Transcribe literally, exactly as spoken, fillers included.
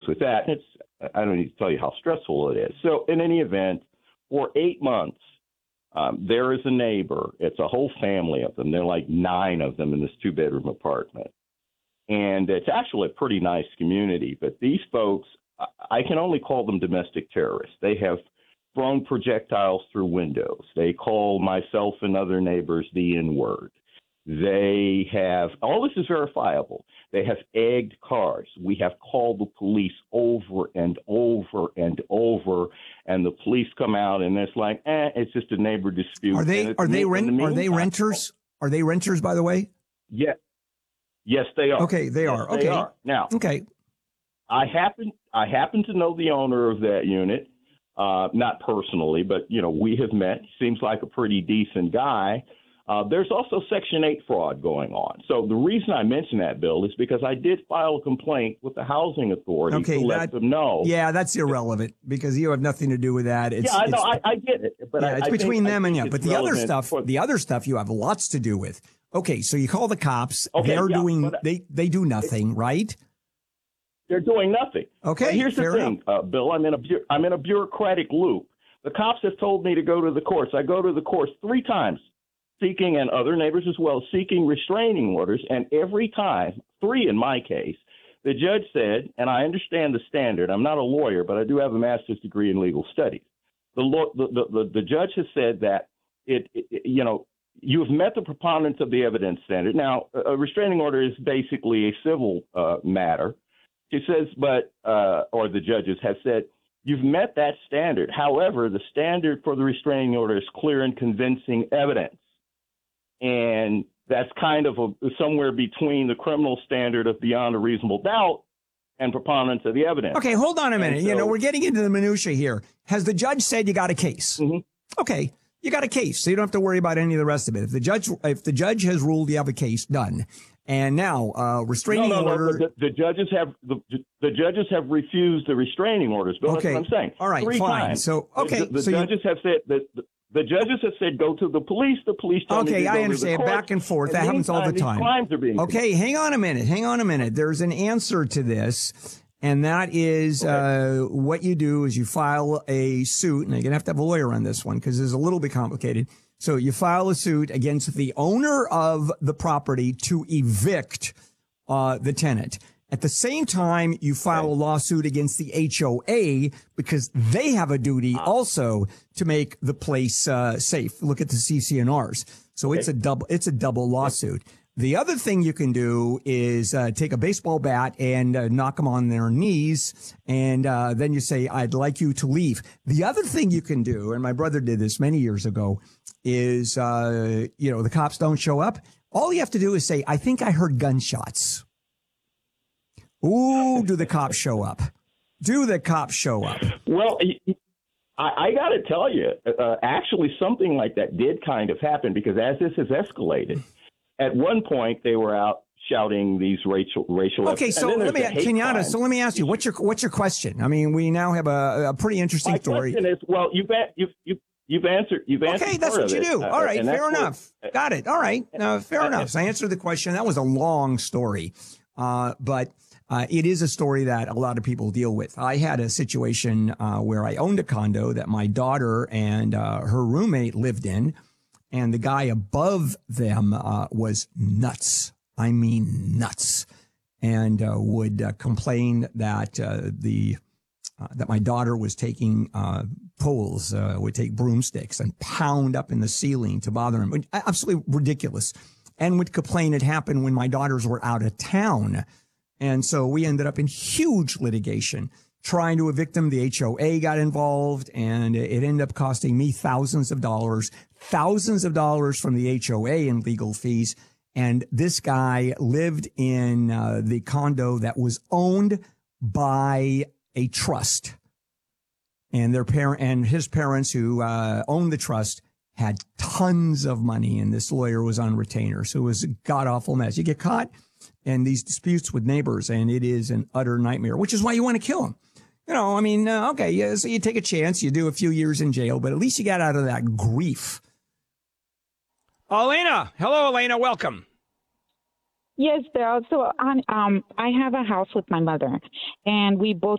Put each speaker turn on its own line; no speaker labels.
with that. And it's, I don't need to tell you how stressful it is. So in any event, for eight months, um, there is a neighbor. It's a whole family of them. There are like nine of them in this two-bedroom apartment. And it's actually a pretty nice community. But these folks, I can only call them domestic terrorists. They have thrown projectiles through windows. They call myself and other neighbors the N-word. They have, all this is verifiable. They have egged cars. We have called the police over and over and over, and the police come out and it's like, eh, it's just a neighbor dispute.
Are they are they rent are they renters? Are they renters, by the way?
Yeah. Yes, they are.
Okay, they
yes,
are. Okay.
They are. Now,
okay.
I happen I happen to know the owner of that unit, uh, not personally, but you know we have met. He seems like a pretty decent guy. Uh, there's also Section eight fraud going on. So the reason I mention that, Bill, is because I did file a complaint with the housing authority
okay,
to let
that,
them know.
Yeah, that's irrelevant because you have nothing to do with that. It's,
yeah, I know,
it's,
I, I get it, but
yeah,
I,
it's
I
between
think,
them and you. But the other stuff,
for,
the other stuff, you have lots to do with. Okay, so you call the cops.
Okay,
they're
yeah,
doing.
but,
they they do nothing, right?
They're doing nothing.
Okay,
but here's the
fair
thing, uh, Bill. I'm in a I'm in a bureaucratic loop. The cops have told me to go to the courts. I go to the courts three times, seeking, and other neighbors as well, seeking restraining orders. And every time, three in my case, the judge said, and I understand the standard. I'm not a lawyer, but I do have a master's degree in legal studies. The the the, the, the judge has said that it, it you know. You have met the preponderance of the evidence standard. Now, a restraining order is basically a civil uh, matter. It says, but, uh, or the judges have said, you've met that standard. However, the standard for the restraining order is clear and convincing evidence. And that's kind of a, somewhere between the criminal standard of beyond a reasonable doubt and preponderance of the evidence.
Okay, hold on a minute.
So,
you know, we're getting into the minutia here. Has the judge said you got a case?
Mm-hmm.
Okay. You got a case, so you don't have to worry about any of the rest of it. If the judge, if the judge has ruled you have a case, done. And now, uh, restraining
no, no,
order.
No, the, the judges have the, the judges have refused the restraining orders. But
okay,
that's what I'm saying.
All right,
Three
fine.
times.
So, okay,
the, the
so
judges
you,
have said that the, the judges have said go to the police. The police. Told
okay,
me to
I
go
understand.
To the
Back and forth.
and
that happens all the time.
These crimes are being
okay, hang on a minute. Hang on a minute. There's an answer to this. And that is okay. uh, what you do is you file a suit, and you're going to have to have a lawyer on this one because it's a little bit complicated. So you file a suit against the owner of the property to evict uh, the tenant. At the same time, you file okay. a lawsuit against the H O A because they have a duty ah. also to make the place uh, safe. Look at the C C N Rs. So okay. it's a double, it's a double lawsuit. Okay. The other thing you can do is uh, take a baseball bat and uh, knock them on their knees, and uh, then you say, I'd like you to leave. The other thing you can do, and my brother did this many years ago, is, uh, you know, the cops don't show up. All you have to do is say, I think I heard gunshots. Ooh, do the cops show up? Do the cops show up?
Well, I, I got to tell you, uh, actually something like that did kind of happen because as this has escalated, at one point, they were out shouting these racial racial.
Okay, so let me, Kenyatta. So let me ask you, what's your what's your question? I mean, we now have a, a pretty interesting
My
story.
question is, well, you've you've you've you've answered you've answered.
Okay, that's what you do. All right, fair enough.
What,
Got it. All right, now fair uh, enough. So I answered the question. That was a long story, uh, but uh, it is a story that a lot of people deal with. I had a situation uh, where I owned a condo that my daughter and uh, her roommate lived in. And the guy above them uh, was nuts. I mean, nuts, and uh, would uh, complain that uh, the uh, that my daughter was taking uh, poles, uh, would take broomsticks and pound up in the ceiling to bother him. Absolutely ridiculous, and would complain it happened when my daughters were out of town, and so we ended up in huge litigation. Trying to evict him, the H O A got involved, and it ended up costing me thousands of dollars, thousands of dollars from the H O A in legal fees. And this guy lived in uh, the condo that was owned by a trust, and their parent and his parents, who uh, owned the trust, had tons of money, and this lawyer was on retainer. So it was a god awful mess. You get caught in these disputes with neighbors, and it is an utter nightmare. Which is why you want to kill him. You know, I mean, uh, okay, yeah, so you take a chance, you do a few years in jail, but at least you got out of that grief. Elena. Hello, Elena. Welcome.
Yes, Bill. So um, I have a house with my mother, and we both